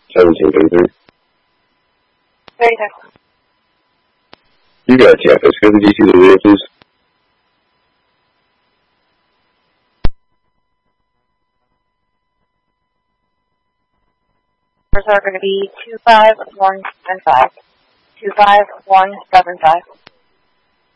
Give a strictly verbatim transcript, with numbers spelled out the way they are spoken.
seventeen thirty-three. thirty-six. You got T F S. Go to D C the wheel, please. Numbers are going to be two five one seven five. two five one seven five.